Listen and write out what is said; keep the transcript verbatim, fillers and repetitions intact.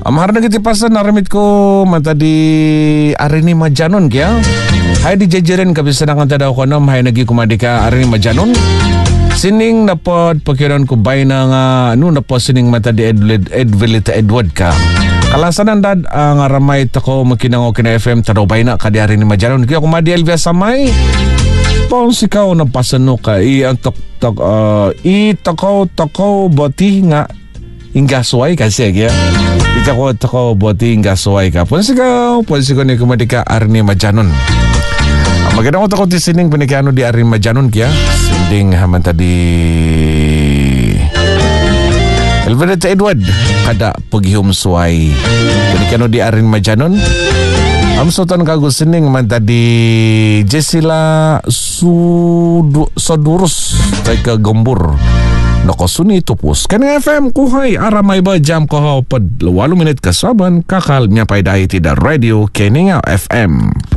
Amhar na kiti pasan naramit ko mata di Arini Majanon kaya. Hay di jajarin kabisa na kanta daw ko nam hay nagi kumadika Arini Majanon. Sining napod pakiron ko bay na nga ano napod sining mata di Edward Edward Edward ka. Kalasanan dad ang uh, ramay tako makinango kina F M tadaw bay na kadi Arini Majanon kaya kumadi Elvia Samay. Pong sikaw na pasano ka i ang tok tok uh, i takaw takaw boti nga ingasway kasi kaya i takaw takaw boti ingasway ka pong sikaw pong sikaw ni kumadika Arini Majanon. Ang magandang ko ti sining panikano di Arini Majanon kaya sinding haman tadi Elvira Edward kada paghihom suway panikano di Arini Majanon. Am sotan kago sining man tadi Jesila Sudu Sodurus tay ka Gambur nakasuni tupos kan F M kuhay aramay ba jam ko ha pad walo minute kasaban kakal nya pay dahi ti da radio Keninga F M.